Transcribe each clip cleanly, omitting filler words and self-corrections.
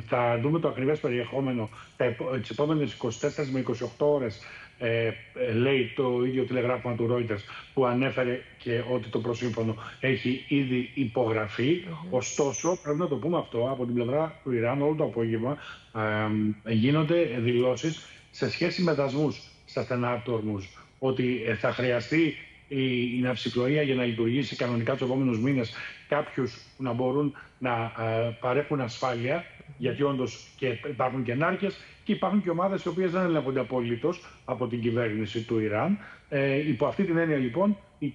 Θα δούμε το ακριβές περιεχόμενο τις επόμενες 24 με 28 ώρες, λέει το ίδιο τηλεγράφημα του Reuters, που ανέφερε και ότι το προσύμφωνο έχει ήδη υπογραφεί. Ωστόσο, πρέπει να το πούμε αυτό, από την πλευρά του Ιράν όλο το απόγευμα γίνονται δηλώσεις σε σχέση με δασμούς στα στενά του Ορμούζ, ότι θα χρειαστεί η ναυσιπλοεία για να λειτουργήσει κανονικά τους επόμενους μήνες κάποιους που να μπορούν να παρέχουν ασφάλεια, γιατί όντως και υπάρχουν και νάρκες και υπάρχουν και ομάδες οι οποίες δεν ελέγχονται απολύτως από την κυβέρνηση του Ιράν. Υπό αυτή την έννοια, λοιπόν,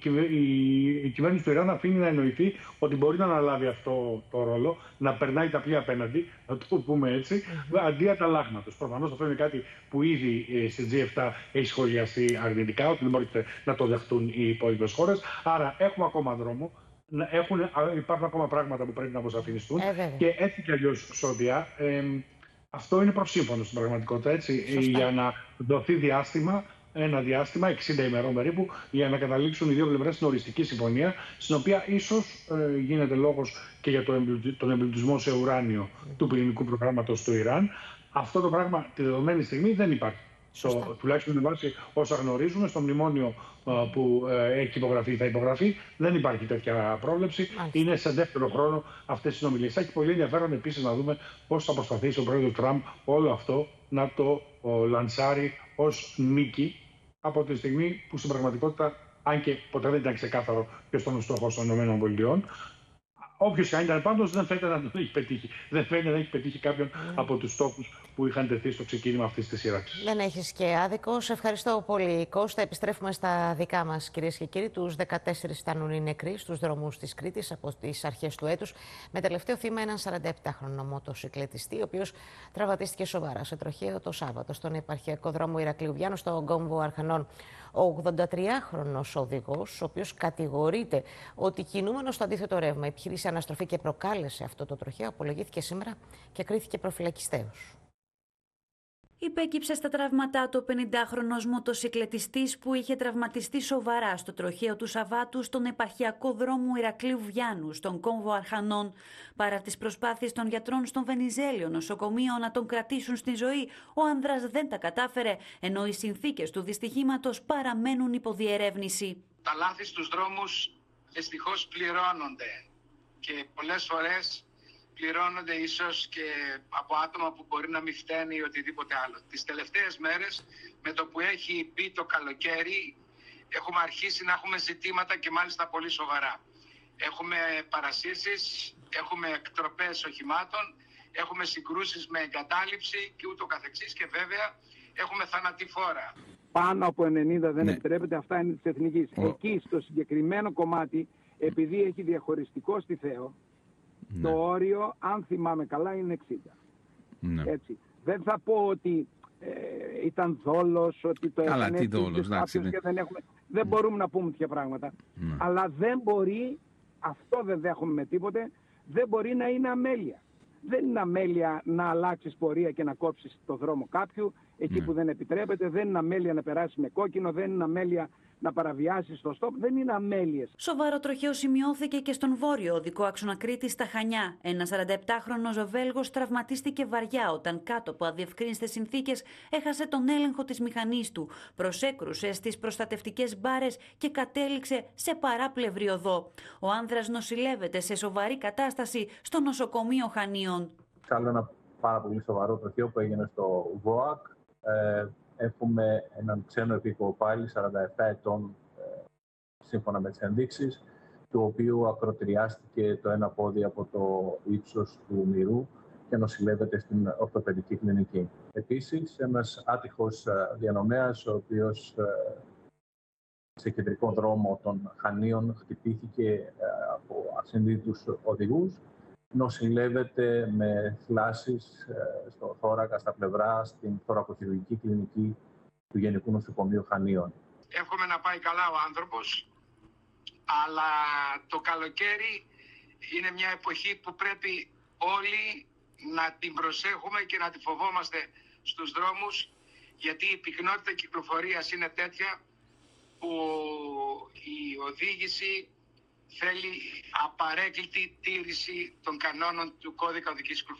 η κυβέρνηση του Ιράν αφήνει να εννοηθεί ότι μπορεί να αναλάβει αυτό το ρόλο, να περνάει τα πλοία απέναντι, να το πούμε έτσι, αντί αταλλάγματος. Προφανώς αυτό είναι κάτι που ήδη στη G7 έχει σχολιαστεί αρνητικά, ότι δεν μπορείτε να το δεχτούν οι υπόλοιπες χώρες. Άρα έχουμε ακόμα δρόμο. Υπάρχουν ακόμα πράγματα που πρέπει να αποσαφινιστούν. Και έτσι κι αλλιώς, Σόντια, αυτό είναι προσύμφωνο στην πραγματικότητα. Έτσι, για να δοθεί ένα διάστημα 60 ημερών περίπου, για να καταλήξουν οι δύο πλευρές στην οριστική συμφωνία, στην οποία ίσως γίνεται λόγος και για τον εμπλουτισμό σε ουράνιο του πυρηνικού προγράμματος του Ιράν. Αυτό το πράγμα τη δεδομένη στιγμή δεν υπάρχει. Τουλάχιστον με βάση όσα γνωρίζουμε, στο μνημόνιο που έχει υπογραφεί, θα υπογραφεί, δεν υπάρχει τέτοια πρόβλεψη. Είναι σε δεύτερο χρόνο αυτές οι συνομιλίες. Θα έχει πολύ ενδιαφέρον επίσης να δούμε πώς θα προσπαθήσει ο πρόεδρος Τραμπ όλο αυτό να το λανσάρει ως νίκη, από τη στιγμή που στην πραγματικότητα, αν και ποτέ δεν ήταν ξεκάθαρο ποιος ήταν ο στόχος των ΗΠΑ, όποιος και αν ήταν, πάντως δεν φαίνεται να τον έχει πετύχει. Δεν φαίνεται να έχει πετύχει κάποιον από τους στόχους που είχαν τεθεί στο ξεκίνημα αυτής της σύραξης. Δεν έχεις και άδικο. Σε ευχαριστώ πολύ, Κώστα. Επιστρέφουμε στα δικά μας, κυρίες και κύριοι. Τους 14 φτάνουν οι νεκροί στους δρόμους της Κρήτης από τις αρχές του έτους. Με τελευταίο θύμα έναν 47χρονο μοτοσυκλετιστή, ο οποίος τραυματίστηκε σοβαρά σε τροχαίο το Σάββατο στον επαρχιακό δρόμο Ηρακλείου Βιάννου, στο κόμβο Αρχανών. Ο 83χρονος οδηγός, ο οποίος κατηγορείται ότι κινούμενος στο αντίθετο ρεύμα επιχείρησε αναστροφή και προκάλεσε αυτό το τροχαίο, απολογήθηκε σήμερα και κρίθηκε προφυλακιστέως. Υπέκυψε στα τραύματά του ο 50χρονος μοτοσυκλετιστής που είχε τραυματιστεί σοβαρά στο τροχαίο του Σαββάτου στον επαρχιακό δρόμο Ηρακλείου Βιάννου, στον κόμβο Αρχανών. Παρά τις προσπάθειες των γιατρών στον Βενιζέλιο νοσοκομείο να τον κρατήσουν στη ζωή, ο άνδρας δεν τα κατάφερε, ενώ οι συνθήκες του δυστυχήματος παραμένουν υποδιερεύνηση. Τα λάθη στους δρόμους δυστυχώς πληρώνονται και πολλές φορές πληρώνονται ίσως και από άτομα που μπορεί να μην φταίνει ή οτιδήποτε άλλο. Τις τελευταίες μέρες, με το που έχει μπει το καλοκαίρι, έχουμε αρχίσει να έχουμε ζητήματα και μάλιστα πολύ σοβαρά. Έχουμε παρασύρσεις, έχουμε εκτροπές οχημάτων, έχουμε συγκρούσεις με εγκατάλειψη και ούτω καθεξής και βέβαια έχουμε θανατηφόρα. Πάνω από 90 δεν επιτρέπεται, αυτά είναι της εθνικής. Εκεί στο συγκεκριμένο κομμάτι, επειδή έχει διαχωριστικό στη Θέο, το όριο, αν θυμάμαι καλά, είναι 60. Έτσι. Δεν θα πω ότι ήταν δόλος, ότι το έκανε κάποιος και δεν έχουμε... Δεν μπορούμε να πούμε τέτοια πράγματα. Αλλά δεν μπορεί, αυτό δεν δέχομαι με τίποτε, δεν μπορεί να είναι αμέλεια. Δεν είναι αμέλεια να αλλάξεις πορεία και να κόψεις το δρόμο κάποιου, εκεί που δεν επιτρέπεται, δεν είναι αμέλεια να περάσει με κόκκινο, δεν είναι αμέλεια να παραβιάσεις το στόπ, δεν είναι αμέλειες. Σοβαρό τροχαίο σημειώθηκε και στον βόρειο οδικό άξονα Κρήτης στα Χανιά. Ένας 47χρονος Βέλγος τραυματίστηκε βαριά όταν κάτω από αδιευκρίνιστες συνθήκες έχασε τον έλεγχο της μηχανής του, προσέκρουσε στις προστατευτικές μπάρες και κατέληξε σε παράπλευρη οδό. Ο άνδρας νοσηλεύεται σε σοβαρή κατάσταση στο νοσοκομείο Χανίων. Άλλο ένα πάρα πολύ σοβαρό τροχαίο που έγινε στο ΒΟΑΚ. Έχουμε έναν ξένο επίκο πάλι, 47 ετών, σύμφωνα με τις ενδείξεις, του οποίου ακροτηριάστηκε το ένα πόδι από το ύψος του μυρού και νοσηλεύεται στην ορθοπαιδική κλινική. Επίσης, ένας άτυχος διανομέας, ο οποίος σε κεντρικό δρόμο των Χανίων χτυπήθηκε από ασυνείδητους οδηγούς, νοσηλεύεται με θλάσσεις στο θώρακα, στα πλευρά, στην θωρακοχειρουργική κλινική του Γενικού Νοσοκομείου Χανίων. Εύχομαι να πάει καλά ο άνθρωπος, αλλά το καλοκαίρι είναι μια εποχή που πρέπει όλοι να την προσέχουμε και να τη φοβόμαστε στους δρόμους, γιατί η πυκνότητα κυκλοφορίας είναι τέτοια που η οδήγηση θέλει απαρέκκλητη τήρηση των κανόνων του κώδικα οδικής κυκλοφορίας.